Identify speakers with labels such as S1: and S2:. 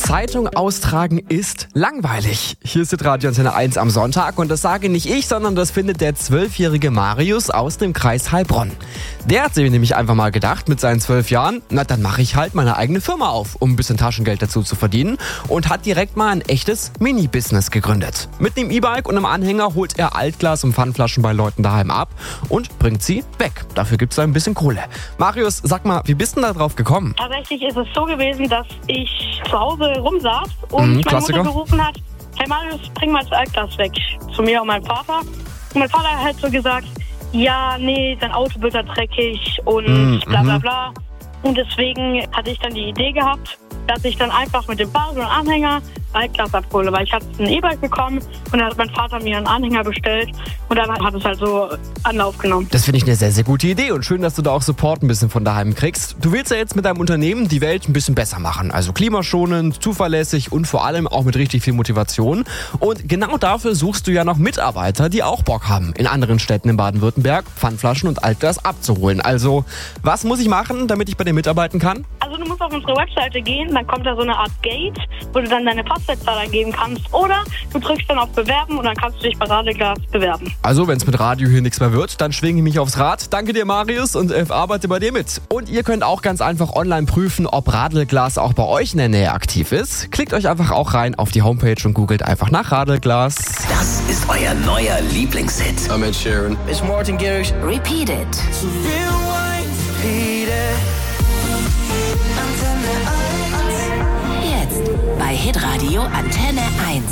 S1: Zeitung austragen ist langweilig. Hier ist Radio Antenne 1 am Sonntag und das sage nicht ich, sondern das findet der 12-jährige Marius aus dem Kreis Heilbronn. Der hat sich nämlich einfach mal gedacht mit seinen 12 Jahren, na dann mache ich halt meine eigene Firma auf, um ein bisschen Taschengeld dazu zu verdienen und hat direkt mal ein echtes Mini-Business gegründet. Mit einem E-Bike und einem Anhänger holt er Altglas und Pfandflaschen bei Leuten daheim ab und bringt sie weg. Dafür gibt's da ein bisschen Kohle. Marius, sag mal, wie bist du denn da drauf gekommen?
S2: Tatsächlich ist es so gewesen, dass ich zu Hause rumsaß und meine
S1: Klassiker.
S2: Mutter gerufen hat, hey Marius, bring mal das Altglas weg. Zu mir und meinem Vater. Und mein Vater hat halt so gesagt, ja, nee, dein Auto wird da dreckig und bla bla bla. Und deswegen hatte ich dann die Idee gehabt, dass ich dann einfach mit dem Fahrrad und Anhänger Altglas abhole, weil ich hatte ein E-Bike bekommen und dann hat mein Vater mir einen Anhänger bestellt und dann hat es halt so Anlauf genommen.
S1: Das finde ich eine sehr, sehr gute Idee und schön, dass du da auch Support ein bisschen von daheim kriegst. Du willst ja jetzt mit deinem Unternehmen die Welt ein bisschen besser machen, also klimaschonend, zuverlässig und vor allem auch mit richtig viel Motivation. Und genau dafür suchst du ja noch Mitarbeiter, die auch Bock haben, in anderen Städten in Baden-Württemberg Pfandflaschen und Altglas abzuholen. Also, was muss ich machen, damit ich bei dir mitarbeiten kann?
S2: Also du musst auf unsere Webseite gehen, dann kommt da so eine Art Gate, wo du dann deine Postleitzahl eingeben kannst. Oder du drückst dann auf Bewerben und dann kannst du dich bei Radeglas bewerben.
S1: Also, wenn es mit Radio hier nichts mehr wird, dann schwinge ich mich aufs Rad. Danke dir, Marius, und arbeite bei dir mit. Und ihr könnt auch ganz einfach online prüfen, ob Radelglas auch bei euch in der Nähe aktiv ist. Klickt euch einfach auch rein auf die Homepage und googelt einfach nach Radelglas.
S3: Das ist euer neuer Lieblingshit.
S4: I'm Ed Sheeran.
S3: It's Martin Garrix. Repeat it. Jetzt bei Hitradio Antenne 1.